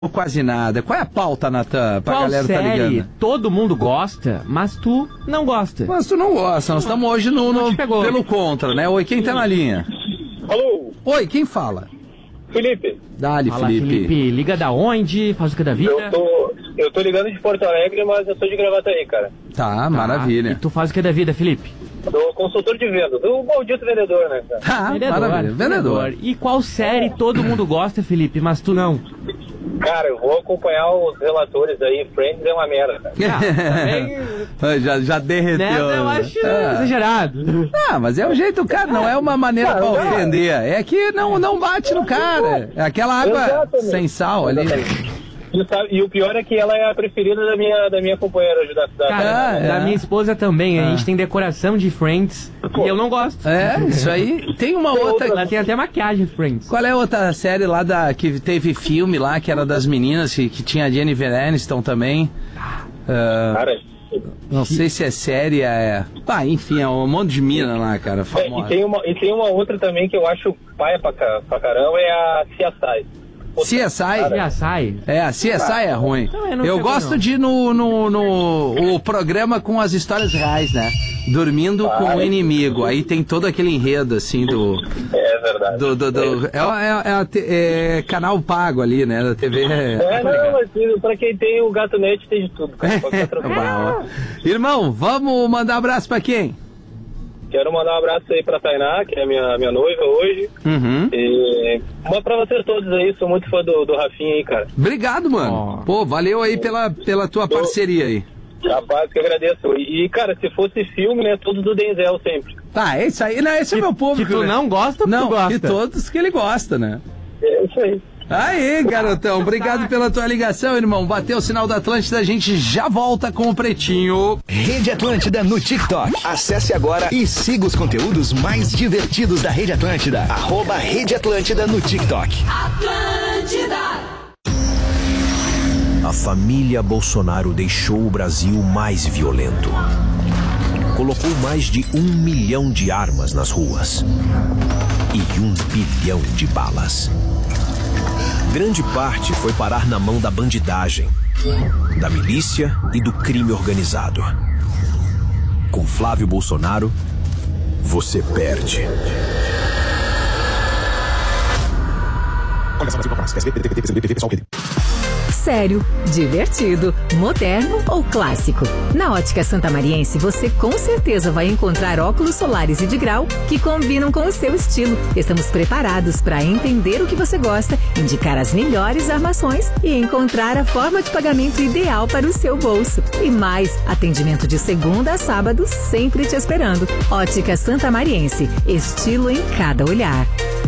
Quase nada. Qual é a pauta, Natan, pra Qual galera série tá ligando? todo mundo gosta, mas tu não gosta? Mas tu não gosta, nós estamos hoje pelo contra, né? Oi, quem tá na linha? Alô? Oi, quem fala? Felipe. Dali, Fala, Felipe. liga da onde? Faz o que da vida? Eu tô ligando de Porto Alegre, mas eu sou de Gravataí, cara. Tá, maravilha. E tu faz o que da vida, Felipe? Sou consultor de venda, do maldito vendedor, né, cara? Tá, maravilha. Vendedor. E qual série todo mundo gosta, Felipe, mas tu não? Cara, eu vou acompanhar os relatores aí, Friends é uma merda, cara. Já derreteu. Né? Eu acho exagerado. Ah, mas é o jeito, cara, não é uma maneira pra ofender. É que não bate no cara. É aquela água sem sal ali. E o pior é que ela é a preferida da minha companheira Da minha esposa também. A gente tem decoração de Friends e eu não gosto. É, isso aí. Tem uma outra. Ela tem até maquiagem de Friends. Qual é a outra série lá que teve filme lá, que era das meninas, que tinha a Jennifer Aniston também? Cara, não sei se é série, enfim, é um monte de mina lá, cara, famosa. E tem uma outra também que eu acho paia pra caramba, é a CSI. CSI? É, a CSI é ruim. Eu gosto de ir no programa com as histórias reais, né? Dormindo com o inimigo. Aí tem todo aquele enredo, assim, do... É verdade. É canal pago ali, né? Da TV. Mas pra quem tem o Gato Net tem de tudo, cara. Irmão, vamos mandar abraço pra quem? Quero mandar um abraço aí pra Tainá, que é minha noiva hoje. Uhum. E pra vocês todos aí, sou muito fã do Rafinha aí, cara. Obrigado, mano. Pô, valeu aí pela tua parceria aí. Rapaz, que eu agradeço. E, cara, se fosse filme, né, todos do Denzel sempre. Tá, é isso aí. Não, esse é meu público. Que tu não gosta ou não, tu gosta? De todos que ele gosta, né? É isso aí. Aí, garotão, obrigado pela tua ligação, irmão. Bateu o sinal da Atlântida, a gente já volta com o Pretinho. Rede Atlântida no TikTok. Acesse agora e siga os conteúdos mais divertidos da Rede Atlântida. @Rede Atlântida no TikTok. Atlântida. A família Bolsonaro deixou o Brasil mais violento. Colocou mais de 1 milhão de armas nas ruas e 1 bilhão de balas. Grande parte foi parar na mão da bandidagem, da milícia e do crime organizado. Com Flávio Bolsonaro, você perde. Sério, divertido, moderno ou clássico? Na Ótica Santamariense você com certeza vai encontrar óculos solares e de grau que combinam com o seu estilo. Estamos preparados para entender o que você gosta, indicar as melhores armações e encontrar a forma de pagamento ideal para o seu bolso. E mais, atendimento de segunda a sábado sempre te esperando. Ótica Santamariense, estilo em cada olhar.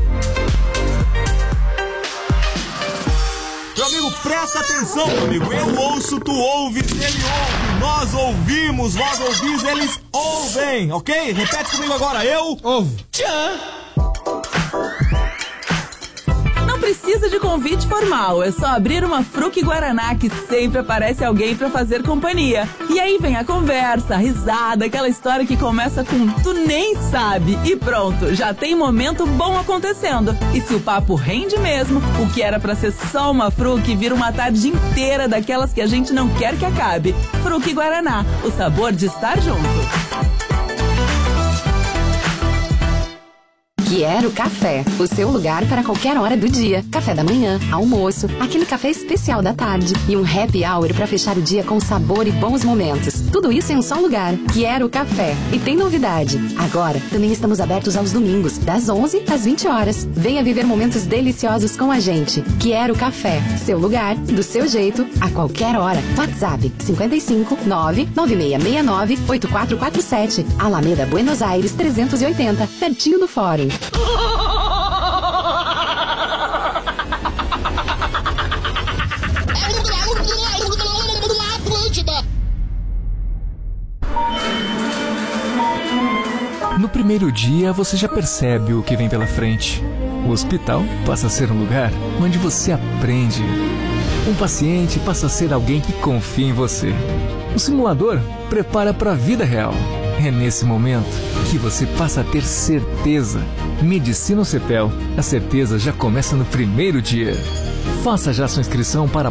Meu amigo, presta atenção, meu amigo. Eu ouço, tu ouves, ele ouve. Nós ouvimos, vós ouvis, eles ouvem, ok? Repete comigo agora. Eu ouvo. Tchan. Não precisa de convite formal, é só abrir uma Fruc Guaraná que sempre aparece alguém pra fazer companhia. E aí vem a conversa, a risada, aquela história que começa com tu nem sabe. E pronto, já tem momento bom acontecendo. E se o papo rende mesmo, o que era pra ser só uma Fruc vira uma tarde inteira daquelas que a gente não quer que acabe. Fruc Guaraná, o sabor de estar junto. Quero Café, o seu lugar para qualquer hora do dia. Café da manhã, almoço, aquele café especial da tarde e um happy hour para fechar o dia com sabor e bons momentos. Tudo isso em um só lugar. Quero Café. E tem novidade. Agora, também estamos abertos aos domingos, das 11 às 20 horas. Venha viver momentos deliciosos com a gente. Quero Café, seu lugar, do seu jeito, a qualquer hora. WhatsApp 55 99669 8447. Alameda Buenos Aires 380, pertinho do Fórum. No primeiro dia, você já percebe o que vem pela frente. O hospital passa a ser um lugar onde você aprende. Um paciente passa a ser alguém que confia em você. O simulador prepara para a vida real. É nesse momento que você passa a ter certeza. Medicina Cepel. A certeza já começa no primeiro dia. Faça já sua inscrição para